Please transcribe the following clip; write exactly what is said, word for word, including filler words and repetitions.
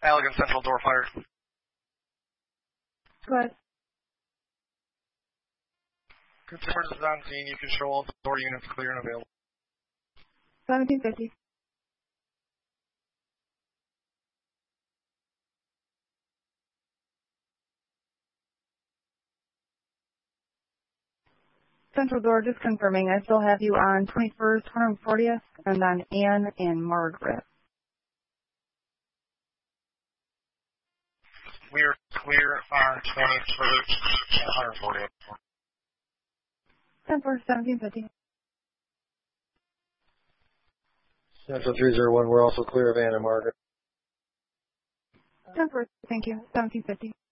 Allegan Central door fire. Go ahead. Consumers is on scene. You can show all the door units clear and available. seventeen fifty. Central door, just confirming. I still have you on twenty-first, one fortieth, and then Ann and Margaret. We are clear on twenty-first and one fortieth. ten four, seventeen fifty. Central three zero one, we're also clear of Ann and Margaret. ten four, thank you. seventeen fifty.